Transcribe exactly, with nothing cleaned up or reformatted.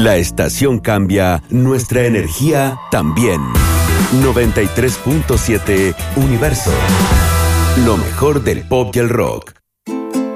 La estación cambia, nuestra energía también. noventa y tres punto siete Universo. Lo mejor del pop y el rock.